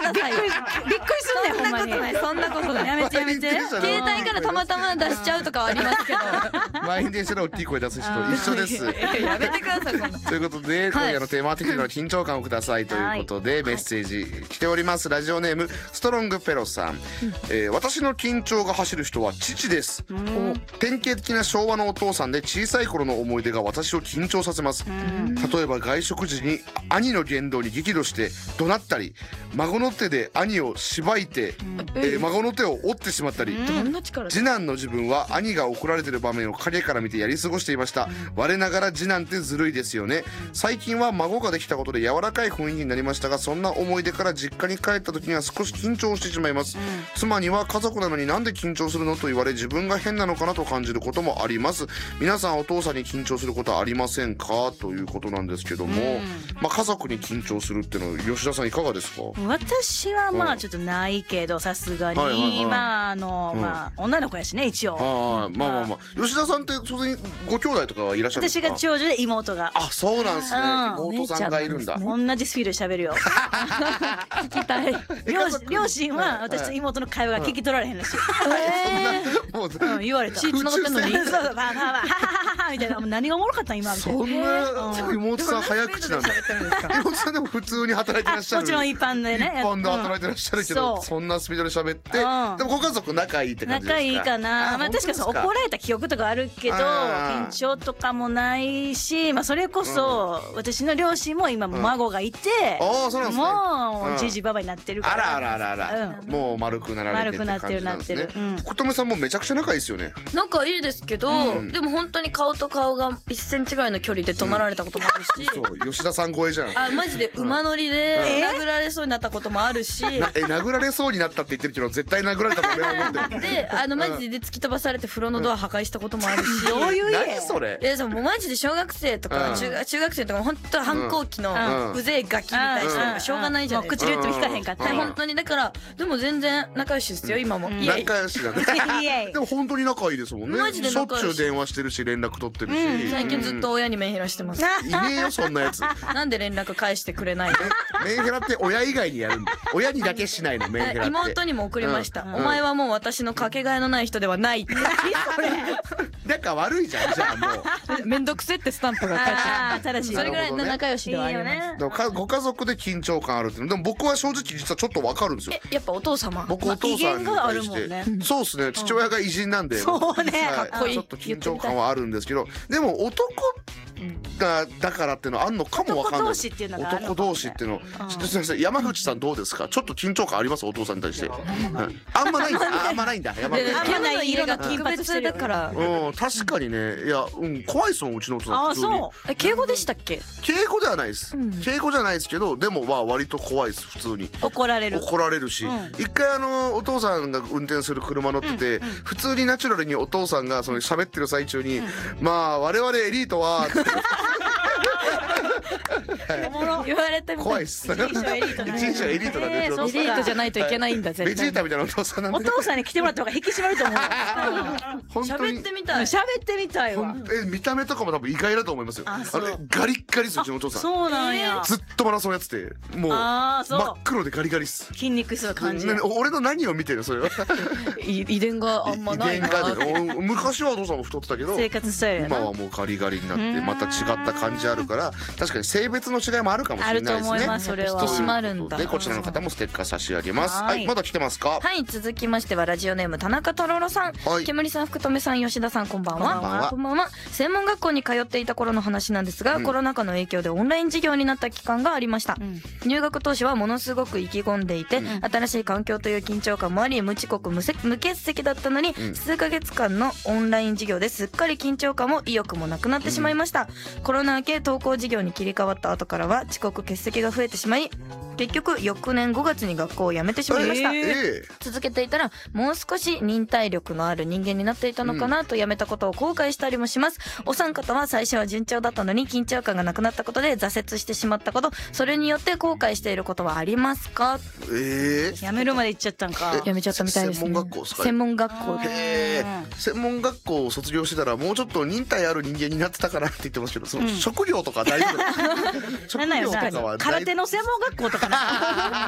ださい。びっくりすんねんほんまに。そんなことない。やめてやめて。携帯からたまたま出しちゃうとかはありますけど。 満員電車で大きい声出す人一緒です。 やめてください。 ということで、今夜のテーマは適度な緊張感をくださいということで、メッセージ来ております。ラジオネームストロングペロさん。私の緊張が走る人は父です。典型的な昭和のお父さんで、小さい頃の思い出が私を緊張させます。例えば外食時に兄の言動に激怒して怒鳴ったり、孫の手で兄をしばいて、孫の手を折ってしまったり、次男の自分は兄が怒られてる場面を影から見てやり過ごしていました。我ながら次男ってずるいですよね。最近は孫ができたことで柔らかい雰囲気になりましたが、そんな思い出から実家に帰った時には少し緊張してしまいます。妻には家族なのになんで緊張するのと言われ、自分が変なのかなと感じることもあります。皆さんお父さんに緊張することはありませんかということなんですけども、家族に緊張するっていうのは吉田さんいかがですか？ 私はまあちょっとないけど、さすがに女の子やしね一応。 吉田さんって当然ご兄弟とかはいらっしゃるんですか？ 私が長女で妹が。 あ、そうなんですね。妹さんがいるんだ。 同じスピードで喋るよ。聞きたい。両親は私と妹の会話が聞き取られへんらしい。言われた。 血繋がってんのに。 そうそう、みたいな。何がおもろかった今みたいな。 そんな妹さん早口なんだ。妹さんでも普通に働いてらっしゃる。 もちろん一般でね。 一般で働いてらっしゃるけど、そんなスピードで喋って、でもご家族仲いいって感じですか？ 仲いいかな。まあ確かに怒られた記憶とかあるけど、緊張とかもないし、それこそ私の両親も今孫がいて、もうじじばばになってるから。 あら、もう丸くなられてって感じなんですね。琴美さんもめちゃくちゃ仲いいですよね。 仲いいですけど、でも本当に顔と顔が1センチぐらいの距離で怒鳴られたこともあるし、 そう吉田さん超えじゃん。 マジで馬乗りで殴られそうになったこともあるし、 殴られそうになったって言ってるけど絶対殴られたと俺は思ってる。 でマジで突き飛ばされて風呂のドア破壊したこともあるし。 どういう家？ 何それ？ もうマジで小学生とか中学生とか本当反抗期のうぜえガキみたいな人がしょうがないじゃないですか。 口で言っても聞かへんかった。 本当にだからでも全然仲良しですよ今も。 仲良しだね。でも本当に仲いいですもんね。 マジでしょっちゅう電話してるし連絡取ってるし。 最近ずっと親にメンヘラしてます。 いねえよそんなやつ。 なんで連絡返してくれないの？ メンヘラって親以外にやるんだ。親にだけしないのメンヘラって。 妹にも送りました。お前はもう私のかけがえのない人ではないって。 仲悪いじゃん。じゃあもうめんどくせってスタンプが返ってきて、それぐらい仲良しではあります。 ご家族で緊張感あるっていうのでも僕は正直実はちょっとわかるんですよ。 やっぱお父様。 僕お父さんに対してそうですね。父親が偉人なんでそうね、かっこいい。 ちょっと緊張感はあるんですけど、でも男だからっていうのはあんのかもわかんない。男同士っていうのがあるの。男同士っていうの。すみません、山口さんどうですか？ちょっと緊張感あります？お父さんに対して。あんまないんだ。あんまないんだ。山口さん。 あんまない色が金髪してるから。 確かにね。いや、怖いですもんうちのお父さん。 あ、そう。 敬語でしたっけ？ 敬語ではないです。敬語じゃないですけど、でも割と怖いです普通に。 怒られるし、一回お父さんが運転する車乗ってて、普通にナチュラルにお父さんがその喋ってる最中に、我々エリートは言われてみたい。 怖いっす。一人称エリートなんで。 エリートじゃないといけないんだ。 ベジータみたいなお父さんなんで。 お父さんに来てもらった方が引き締まると思う。 喋ってみたい。 喋ってみたいわ。 見た目とかも多分意外だと思いますよ。ガリッガリっすうちのお父さん。 そうなんや。 ずっとマラソンやってて、もう真っ黒でガリガリっす。 筋肉質な感じ。 俺の何を見てるのそれは。 遺伝があんまない。 昔はお父さんも太ってたけど、 生活スタイルやな。 今はもうガリガリになってまた違った感じあるから、確かに性別の違いもあるかもしれないですね。 あると思います。それは。 引き締まるんだ。 でこちらの方もステッカー差し上げます。はい、まだ来てますか？ はい、続きましてはラジオネーム田中とろろさん、煙さん、福留さん、吉田さん、こんばんは。こんばんは。専門学校に通っていた頃の話なんですが、コロナ禍の影響でオンライン授業になった期間がありました。入学当初はものすごく意気込んでいて、新しい環境という緊張感もあり、無遅刻無欠席だったのに、数ヶ月間のオンライン授業ですっかり緊張感も意欲もなくなってしまいました。コロナ明け登校授業に切り替わった後からは遅刻欠席が増えてしまい、結局翌年5月に学校を辞めてしまいました。続けていたらもう少し忍耐力のある人間になっていたのかなと、辞めたことを後悔したりもします。お三方は最初は順調だったのに緊張感がなくなったことで挫折してしまったこと、それによって後悔していることはありますか？ 辞めるまで行っちゃったんか。 辞めちゃったみたいですね。 専門学校ですか？ 専門学校で。専門学校を卒業してたらもうちょっと忍耐ある人間になってたかなって言ってますけど、その職業とか大丈夫ですか？職業とかは空手の専門学校とかな。